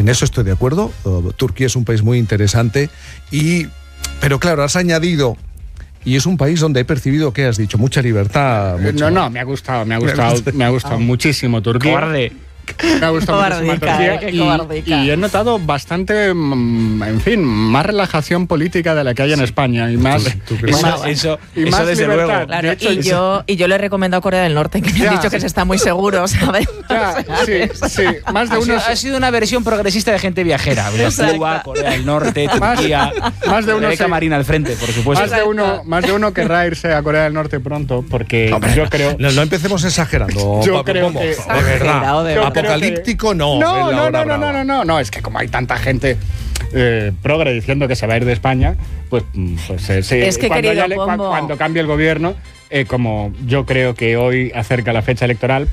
en eso estoy de acuerdo. Turquía es un país muy interesante pero claro, has añadido... Y es un país donde he percibido, ¿qué has dicho? Mucha libertad. No, me ha gustado muchísimo Turquía. Cobarde. Me ha gustado muchísimo Turquía y he notado bastante, en fin, más relajación política de la que hay en España y más, eso desde luego. Claro, de hecho, y yo le he recomendado Corea del Norte, que me han dicho que se está muy seguro, ¿sabes? Sí, más de unos... Ha sido una versión progresista de gente viajera. Cuba, Corea del Norte, Turquía. Más de uno Rebeca Marín al frente, por supuesto. Más de uno querrá irse a Corea del Norte pronto, porque yo creo... No empecemos exagerando. Yo creo que... De verdad. Apocalíptico no. No, es que como hay tanta gente progre diciendo que se va a ir de España, pues es que cuando cambie el gobierno, como yo creo que hoy acerca la fecha electoral,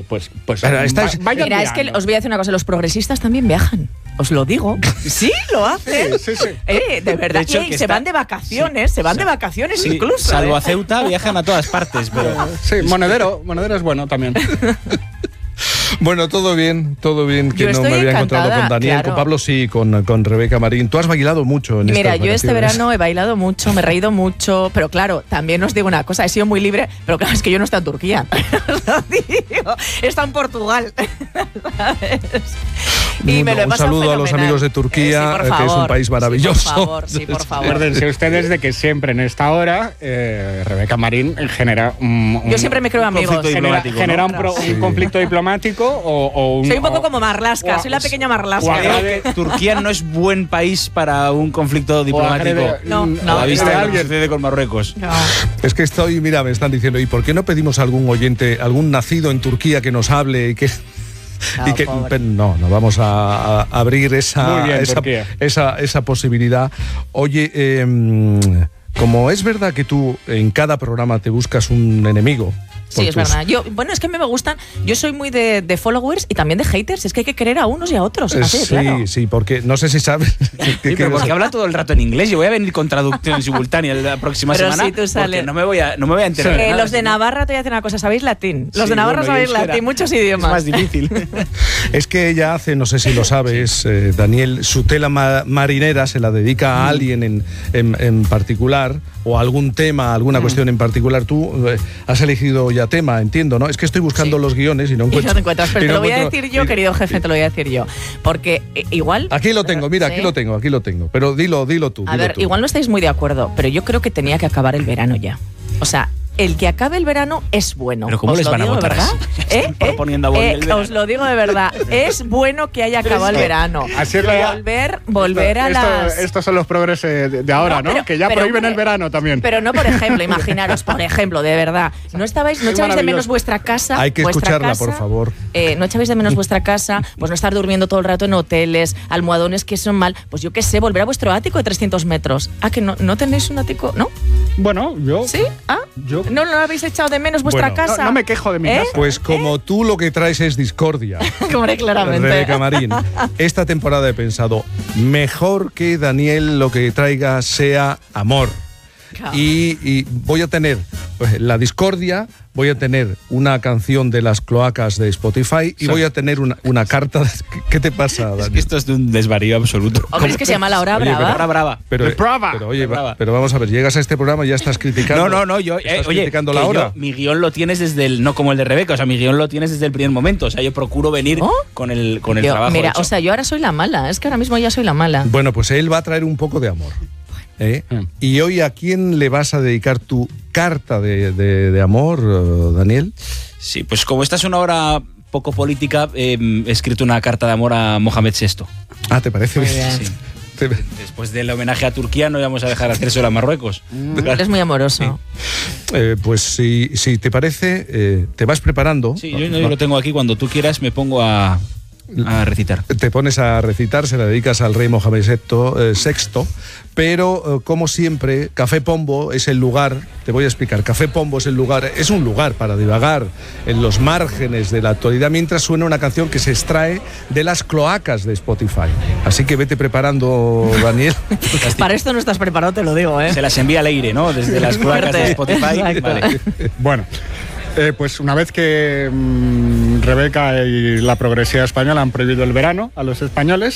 Mira, es que os voy a decir una cosa, los progresistas también viajan. Os lo digo. Sí, lo hacen. Sí. De verdad. De hecho, se van de vacaciones, de vacaciones incluso. Salvo a Ceuta, viajan a todas partes. Pero... Sí, Monedero es bueno también. Bueno, todo bien, que no me había encontrado con Daniel, claro. Con Pablo sí, con Rebeca Marín. Tú has bailado mucho en Mira, estas yo este vacaciones. verano he bailado mucho, me he reído mucho, pero claro, también os digo una cosa, he sido muy libre, pero claro, es que yo no estoy en Turquía, os lo digo, he estado en Portugal, ¿sabes? Y me lo he un pasado saludo a los fenomenal. amigos de Turquía, Sí, que es un país maravilloso. Sí, por favor. Acuérdense ustedes de que siempre en esta hora Rebeca Marín genera yo siempre me creo amigos. Genera un conflicto diplomático o un... Soy un poco como Marlaska, soy la pequeña Marlaska. Creo que Turquía no es buen país para un conflicto diplomático. No, a la vista de lo que alguien. sucede con Marruecos. No. Es que mira, me están diciendo, ¿y por qué no pedimos a algún oyente, algún nacido en Turquía que nos hable y que... No vamos a abrir esa posibilidad. Oye, como es verdad que tú en cada programa te buscas un enemigo. Sí, es verdad. Es que a mí me gustan. Yo soy muy de followers y también de haters. Es que hay que querer a unos y a otros. Así, claro. Sí, porque no sé si sabes. Porque habla todo el rato en inglés. Yo voy a venir con traducción simultánea la próxima semana. Si tú sales... Porque no me voy a enterar. de nada. Los de Navarra, te voy a decir una cosa. ¿Sabéis latín? Los de Navarra sabéis latín, muchos idiomas. Es más difícil. Es que ella hace, no sé si lo sabes, Daniel, su tela marinera se la dedica a alguien en particular o a algún tema, alguna cuestión en particular. Tú has elegido ya tema, entiendo, ¿no? Es que estoy buscando los guiones y no encuentro. Y no te encuentras, pero te lo voy a decir yo, querido jefe, te lo voy a decir yo. Porque igual... Aquí lo tengo, mira, aquí lo tengo. Pero dilo tú. A ver, igual no estáis muy de acuerdo, pero yo creo que tenía que acabar el verano ya. O sea, el que acabe el verano es bueno. Pero ¿cómo os les lo van a digo, votar ¿verdad? proponiendo abolir el verano? Os lo digo de verdad. Es bueno que haya acabado el verano. Así es volver a las... Estos son los progreses de ahora, ¿no? Que ya prohíben el verano también. Pero no, por ejemplo, imaginaros, de verdad. ¿No echabais de menos vuestra casa? Hay que escucharla, por favor. ¿No echabais de menos vuestra casa? Pues no estar durmiendo todo el rato en hoteles, almohadones que son mal. Pues yo qué sé, volver a vuestro ático de 300 metros. Que no tenéis un ático, ¿no? Bueno, yo... ¿Sí? ¿No habéis echado de menos vuestra casa? No me quejo de mi casa. Pues como tú lo que traes es discordia. Claramente. Rebeca Marín, esta temporada he pensado, mejor que Daniel lo que traiga sea amor. Claro. Y voy a tener la discordia, voy a tener una canción de las cloacas de Spotify y voy a tener una carta. ¿Qué te pasa, Dani? Es que esto es de un desvarío absoluto. Hombre, es que se llama La Hora Brava. La Hora Brava. Pero vamos a ver, llegas a este programa y ya estás criticando. No, yo criticando la hora. Mi guión lo tienes desde no como el de Rebeca, o sea, mi guión lo tienes desde el primer momento, o sea, yo procuro venir con el trabajo Mira, hecho. o sea, yo ahora soy la mala, es que ahora mismo ya soy la mala. Bueno, pues él va a traer un poco de amor. Y hoy, ¿a quién le vas a dedicar tu carta de amor, Daniel? Sí, pues como esta es una hora poco política, he escrito una carta de amor a Mohamed VI. ¿Te parece bien? Sí. Después del homenaje a Turquía no íbamos a dejar de hacer eso a Marruecos. Eres muy amoroso. Pues si te parece, te vas preparando. Sí, yo lo tengo aquí, cuando tú quieras me pongo a recitar. Te pones a recitar, se la dedicas al rey Mohamed VI, pero como siempre, Café Pombo es el lugar, te voy a explicar, Café Pombo es un lugar para divagar en los márgenes de la actualidad mientras suena una canción que se extrae de las cloacas de Spotify. Así que vete preparando, Daniel. Para esto no estás preparado, te lo digo, Se las envía Leire, ¿no? Desde las cloacas de Spotify. Vale. Bueno. Pues una vez que Rebeca y la progresía española han prohibido el verano a los españoles,